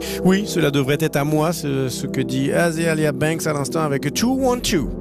Oui, cela devrait être à moi, ce que dit Azealia Banks à l'instant avec 212.